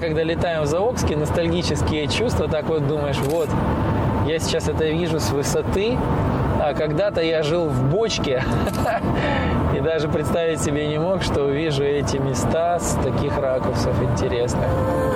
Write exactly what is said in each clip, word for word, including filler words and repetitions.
когда летаем в Заокске, ностальгические чувства, так вот думаешь, вот, я сейчас это вижу с высоты, а когда-то я жил в бочке и даже представить себе не мог, что увижу эти места с таких ракурсов интересных.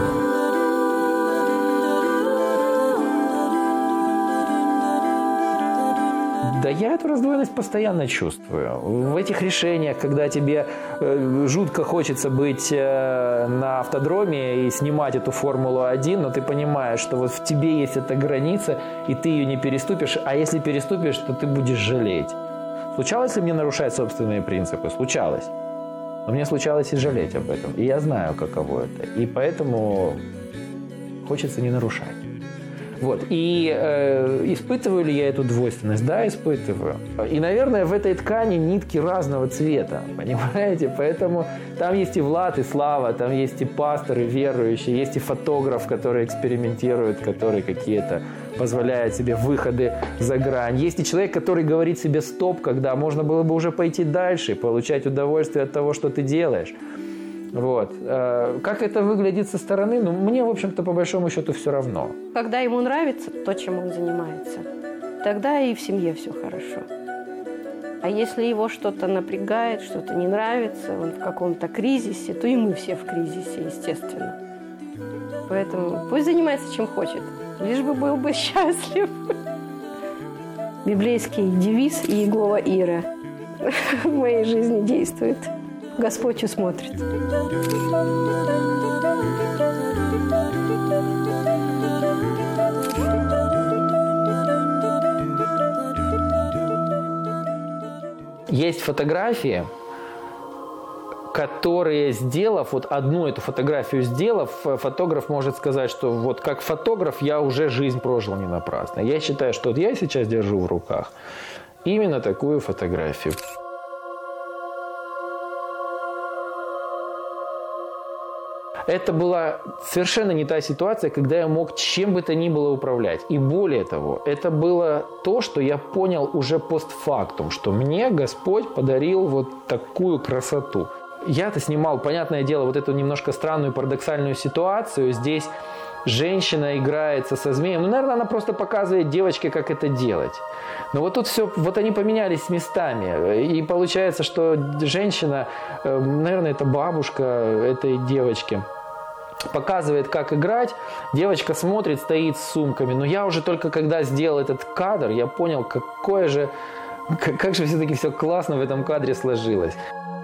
Да я эту раздвоенность постоянно чувствую. В этих решениях, когда тебе э, жутко хочется быть э, на автодроме и снимать эту Формулу один, но ты понимаешь, что вот в тебе есть эта граница, и ты ее не переступишь, а если переступишь, то ты будешь жалеть. Случалось ли мне нарушать собственные принципы? Случалось. Но мне случалось и жалеть об этом. И я знаю, каково это. И поэтому хочется не нарушать. Вот. И э, испытываю ли я эту двойственность? Да, испытываю. И, наверное, в этой ткани нитки разного цвета, понимаете? Поэтому там есть и Влад, и Слава, там есть и пастор, и верующий, есть и фотограф, который экспериментирует, который какие-то позволяет себе выходы за грань. Есть и человек, который говорит себе «стоп», когда можно было бы уже пойти дальше, получать удовольствие от того, что ты делаешь. Вот. Как это выглядит со стороны, ну, мне, в общем-то, по большому счету все равно. Когда ему нравится то, чем он занимается, тогда и в семье все хорошо. А если его что-то напрягает, что-то не нравится, он в каком-то кризисе, то и мы все в кризисе, естественно. Поэтому пусть занимается чем хочет, лишь бы был бы счастлив. Библейский девиз Иегова Ира в моей жизни действует. Господь усмотрит. Есть фотографии, которые, сделав, вот одну эту фотографию сделав, фотограф может сказать, что вот как фотограф я уже жизнь прожил не напрасно. Я считаю, что вот я сейчас держу в руках именно такую фотографию. Это была совершенно не та ситуация, когда я мог чем бы то ни было управлять. И более того, это было то, что я понял уже постфактум, что мне Господь подарил вот такую красоту. Я-то снимал, понятное дело, вот эту немножко странную парадоксальную ситуацию. Здесь женщина играется со змеем. Ну, наверное, она просто показывает девочке, как это делать. Но вот тут все, вот они поменялись местами. И получается, что женщина, наверное, это бабушка этой девочки, показывает, как играть. Девочка смотрит, стоит с сумками. Но я уже только когда сделал этот кадр, я понял, какое же, как же все-таки все классно в этом кадре сложилось.